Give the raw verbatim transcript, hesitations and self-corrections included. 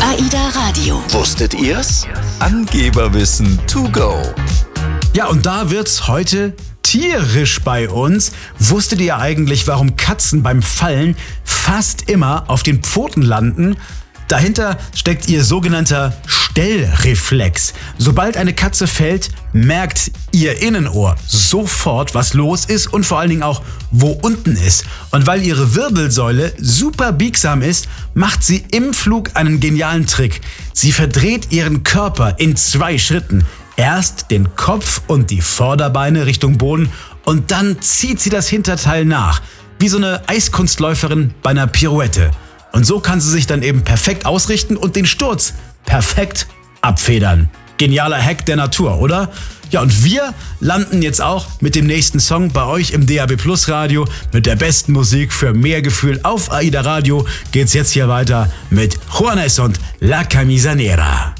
AIDA Radio. Wusstet ihr's? Angeberwissen to go. Ja, und da wird's heute tierisch bei uns. Wusstet ihr eigentlich, warum Katzen beim Fallen fast immer auf den Pfoten landen? Dahinter steckt ihr sogenannter Stellreflex. Sobald eine Katze fällt, merkt ihr Innenohr sofort, was los ist und vor allen Dingen auch, wo unten ist. Und weil ihre Wirbelsäule super biegsam ist, macht sie im Flug einen genialen Trick. Sie verdreht ihren Körper in zwei Schritten. Erst den Kopf und die Vorderbeine Richtung Boden und dann zieht sie das Hinterteil nach, wie so eine Eiskunstläuferin bei einer Pirouette. Und so kann sie sich dann eben perfekt ausrichten und den Sturz perfekt abfedern. Genialer Hack der Natur, oder? Ja, und wir landen jetzt auch mit dem nächsten Song bei euch im D A B Plus Radio mit der besten Musik für mehr Gefühl. Auf AIDA Radio geht's jetzt hier weiter mit Juanes und La Camisa Negra.